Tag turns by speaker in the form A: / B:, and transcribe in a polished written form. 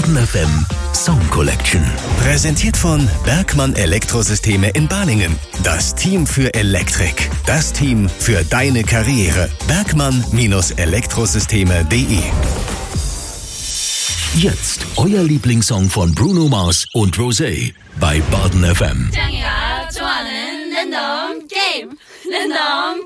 A: Baden FM Song Collection. Präsentiert von Bergmann Elektrosysteme in Balingen. Das Team für Elektrik. Das Team für deine Karriere. Bergmann-Elektrosysteme.de. Jetzt euer Lieblingssong von Bruno Mars und Rosé bei Baden FM.